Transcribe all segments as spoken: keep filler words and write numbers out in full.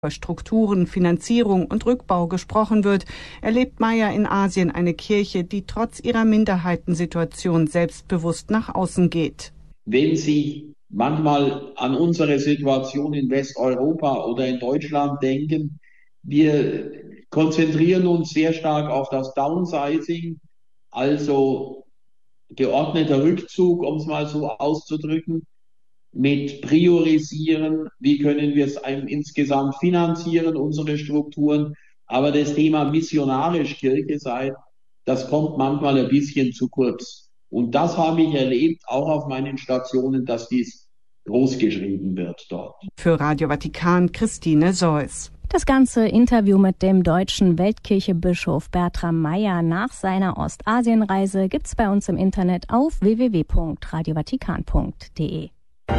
Über Strukturen, Finanzierung und Rückbau gesprochen wird, erlebt Maya in Asien eine Kirche, die trotz ihrer Minderheitensituation selbstbewusst nach außen geht. Wenn Sie manchmal an unsere Situation in Westeuropa oder in Deutschland denken, wir konzentrieren uns sehr stark auf das Downsizing, also geordneter Rückzug, um es mal so auszudrücken, mit Priorisieren, wie können wir es einem insgesamt finanzieren, unsere Strukturen. Aber das Thema missionarisch Kirche sein, das kommt manchmal ein bisschen zu kurz. Und das habe ich erlebt, auch auf meinen Stationen, dass dies großgeschrieben wird dort. Für Radio Vatikan, Christine Seuss. Das ganze Interview mit dem deutschen Weltkirchenbischof Bertram Meyer nach seiner Ostasienreise gibt's bei uns im Internet auf w w w punkt radio vatikan punkt d e.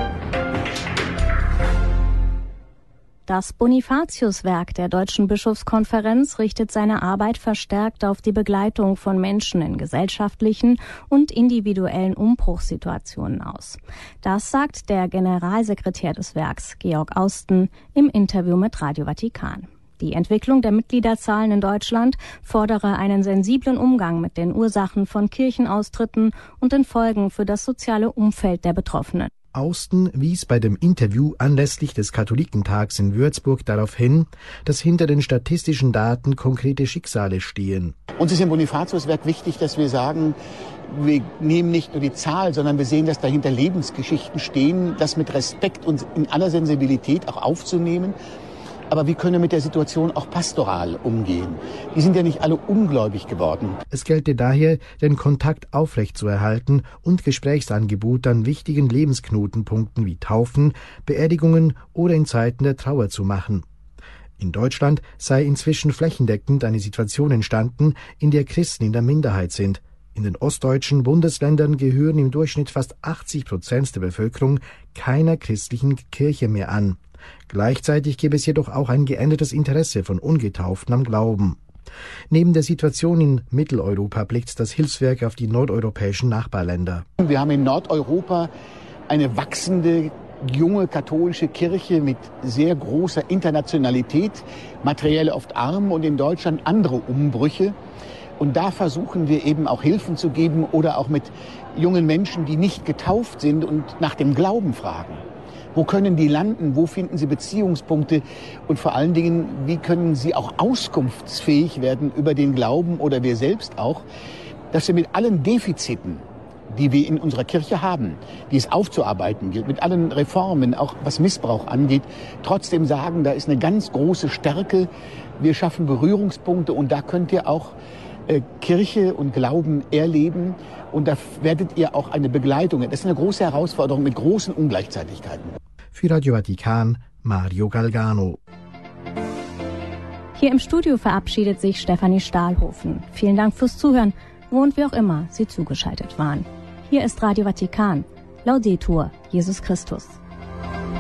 Das Bonifatiuswerk der Deutschen Bischofskonferenz richtet seine Arbeit verstärkt auf die Begleitung von Menschen in gesellschaftlichen und individuellen Umbruchssituationen aus. Das sagt der Generalsekretär des Werks, Georg Austen, im Interview mit Radio Vatikan. Die Entwicklung der Mitgliederzahlen in Deutschland fordere einen sensiblen Umgang mit den Ursachen von Kirchenaustritten und den Folgen für das soziale Umfeld der Betroffenen. Austen wies bei dem Interview anlässlich des Katholikentags in Würzburg darauf hin, dass hinter den statistischen Daten konkrete Schicksale stehen. Uns ist im Bonifatiuswerk wichtig, dass wir sagen, wir nehmen nicht nur die Zahl, sondern wir sehen, dass dahinter Lebensgeschichten stehen, das mit Respekt und in aller Sensibilität auch aufzunehmen. Aber wie können wir mit der Situation auch pastoral umgehen? Die sind ja nicht alle ungläubig geworden. Es gelte daher, den Kontakt aufrechtzuerhalten und Gesprächsangebote an wichtigen Lebensknotenpunkten wie Taufen, Beerdigungen oder in Zeiten der Trauer zu machen. In Deutschland sei inzwischen flächendeckend eine Situation entstanden, in der Christen in der Minderheit sind. In den ostdeutschen Bundesländern gehören im Durchschnitt fast achtzig Prozent der Bevölkerung keiner christlichen Kirche mehr an. Gleichzeitig gäbe es jedoch auch ein geändertes Interesse von Ungetauften am Glauben. Neben der Situation in Mitteleuropa blickt das Hilfswerk auf die nordeuropäischen Nachbarländer. Wir haben in Nordeuropa eine wachsende junge katholische Kirche mit sehr großer Internationalität, materiell oft arm, und in Deutschland andere Umbrüche. Und da versuchen wir eben auch Hilfen zu geben oder auch mit jungen Menschen, die nicht getauft sind und nach dem Glauben fragen. Wo können die landen? Wo finden sie Beziehungspunkte? Und vor allen Dingen, wie können sie auch auskunftsfähig werden über den Glauben oder wir selbst auch, dass wir mit allen Defiziten, die wir in unserer Kirche haben, die es aufzuarbeiten gilt, mit allen Reformen, auch was Missbrauch angeht, trotzdem sagen, da ist eine ganz große Stärke. Wir schaffen Berührungspunkte und da könnt ihr auch äh, Kirche und Glauben erleben. Und da werdet ihr auch eine Begleitung. Das ist eine große Herausforderung mit großen Ungleichzeitigkeiten. Für Radio Vatikan, Mario Galgano. Hier im Studio verabschiedet sich Stefanie Stahlhofen. Vielen Dank fürs Zuhören, wo und wie auch immer Sie zugeschaltet waren. Hier ist Radio Vatikan. Laudetur, Jesus Christus.